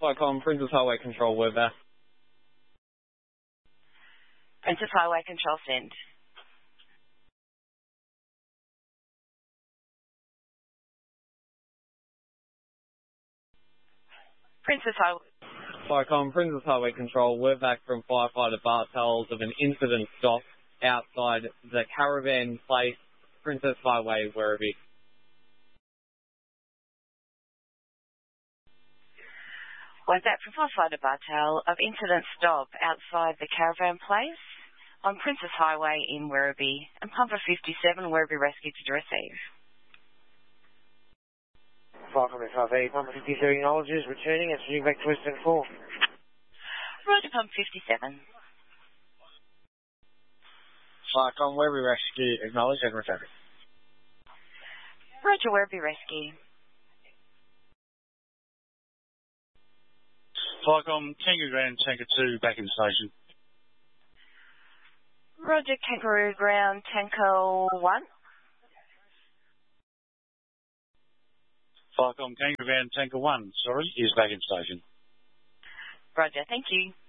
Flycom, Princess Highway Control, we're back. Princess Highway Control, send. Princess Highway. Flycom, Princess Highway Control, we're back from firefighter Bartels of an incident stop outside the Caravan Place, Princess Highway, Werribee. Was that from firefighter Bartel of incident stop outside the Caravan Place on Princess Highway in Werribee, and Pumper 57, Werribee Rescue to receive. Flycom FRV, Pumper 57 acknowledges, returning and switching back to Western 4. Roger, Pumper 57. Flycom, Werribee Rescue, acknowledge and return. Roger, Werribee Rescue. Flycom, Kangaroo Ground, Tanker 2, back in station. Roger, Kangaroo Ground, Tanker 1. Flycom, Kangaroo Ground, Tanker 1, is back in station. Roger, thank you.